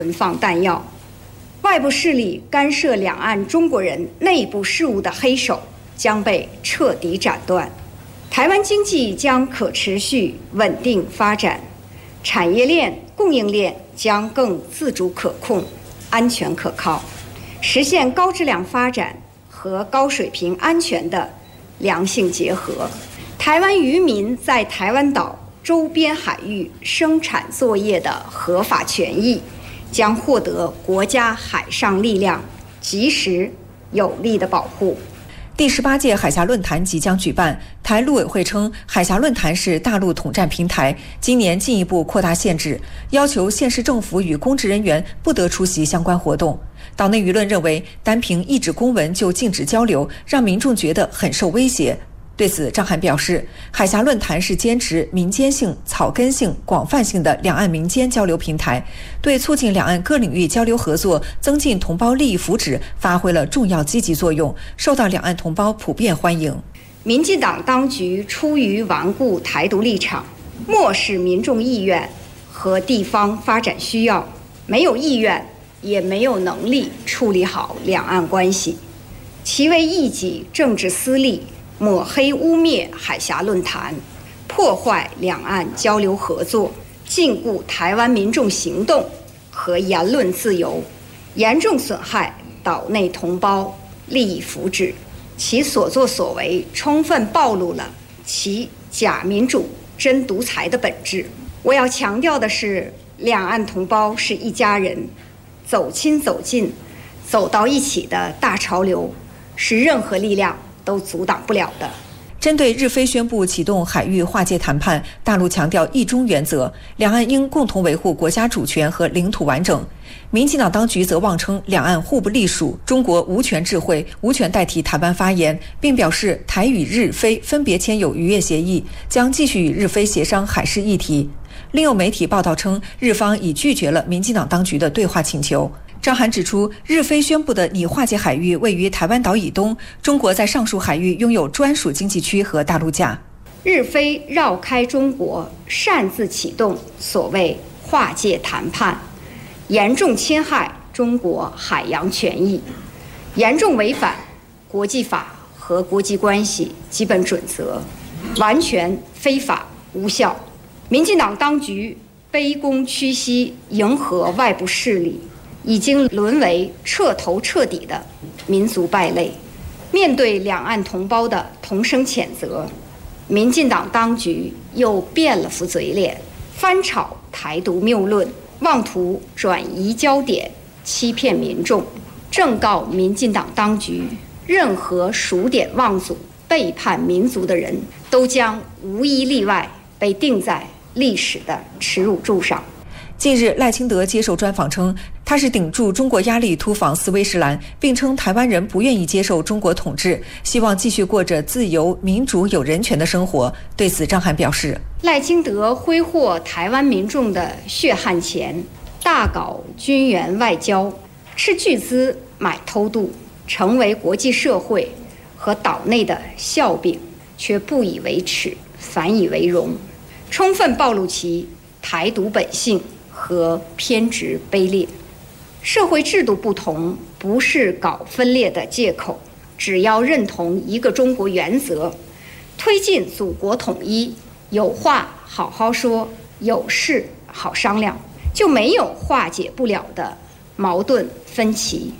存放弹药。外部势力干涉两岸中国人内部事务的黑手将被彻底斩断，台湾经济将可持续稳定发展，产业链、供应链将更自主可控、安全可靠，实现高质量发展和高水平安全的良性结合。台湾渔民在台湾岛周边海域生产作业的合法权益将获得国家海上力量及时有力的保护。 第18届海峡论坛即将举办，台陆委会称，海峡论坛是大陆统战平台，今年进一步扩大限制，要求县市政府与公职人员不得出席相关活动。岛内舆论认为，单凭一纸公文就禁止交流，让民众觉得很受威胁。对此，张涵表示，海峡论坛是坚持民间性、草根性、广泛性的两岸民间交流平台，对促进两岸各领域交流合作、增进同胞利益福祉发挥了重要积极作用，受到两岸同胞普遍欢迎。 民进党当局出于顽固台独立场，漠视民众意愿和地方发展需要，没有意愿也没有能力处理好两岸关系，其为一己政治私利，抹黑污蔑海峡论坛，破坏两岸交流合作，禁锢台湾民众行动和言论自由，严重损害岛内同胞利益福祉。其所作所为充分暴露了其假民主真独裁的本质。我要强调的是，两岸同胞是一家人，走亲走近走到一起的大潮流是任何力量都阻挡不了的。 针对日非宣布启动海域划界谈判，大陆强调一中原则，两岸应共同维护国家主权和领土完整。民进党当局则妄称两岸互不隶属，中国无权智慧，无权代替台湾发言，并表示台与日非分别签有渔业协议，将继续与日非协商海事议题。另有媒体报道称，日方已拒绝了民进党当局的对话请求。张涵指出，日非宣布的拟划界海域位于台湾岛以东，中国在上述海域拥有专属经济区和大陆架。 日非绕开中国，擅自启动所谓划界谈判，严重侵害中国海洋权益，严重违反国际法和国际关系基本准则，完全非法无效。民进党当局卑躬屈膝，迎合外部势力，已经沦为彻头彻底的民族败类。面对两岸同胞的同声谴责，民进党当局又变了副嘴脸，翻炒台独谬论，妄图转移焦点，欺骗民众。正告民进党当局，任何数典忘祖、背叛民族的人，都将无一例外被钉在历史的耻辱柱上。 近日，赖清德接受专访称，他是顶住中国压力突访斯威士兰，并称台湾人不愿意接受中国统治，希望继续过着自由、民主、有人权的生活。对此，张涵表示， 赖清德挥霍台湾民众的血汗钱，大搞军援外交，斥巨资买偷渡，成为国际社会和岛内的笑柄，却不以为耻，反以为荣，充分暴露其台独本性和偏执卑劣。社会制度不同不是搞分裂的借口，只要认同一个中国原则，推进祖国统一，有话好好说，有事好商量，就没有化解不了的矛盾分歧。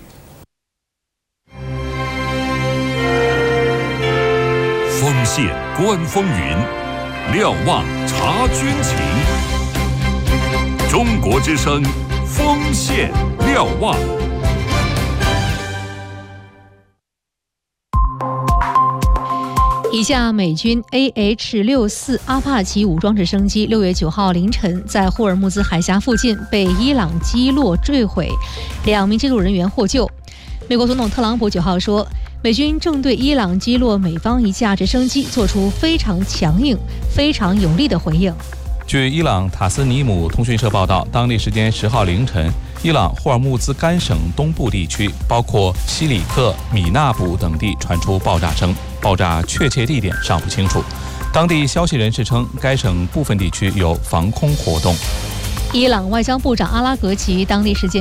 锋线观风云，瞭望察军情。中国之声，锋线瞭望。 一架美军 AH-64 阿帕奇武装直升机6月9号凌晨在霍尔木兹海峡附近被伊朗击落坠毁，2名机组人员获救。美国总统特朗普9号说，美军正对伊朗击落美方一架直升机做出非常强硬、非常有力的回应。 据伊朗塔斯尼姆通讯社报道，当地时间10号凌晨，伊朗霍尔木兹干省东部地区，包括西里克、米纳卜等地传出爆炸声，爆炸确切地点尚不清楚。当地消息人士称，该省部分地区有防空活动。 伊朗外交部长阿拉格齐当地时间